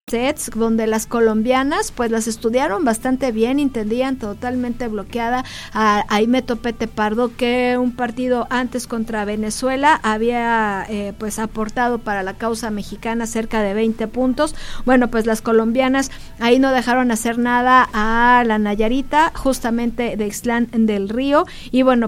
sets donde las colombianas pues las estudiaron bastante bien, entendían totalmente bloqueada a Aimé Topete Pardo, que un partido antes contra Venezuela había pues aportado para la causa mexicana cerca de 20 puntos. Bueno, pues las colombianas ahí no dejaron hacer nada a la Nayarita, justamente de Ixtlán del Río, y bueno,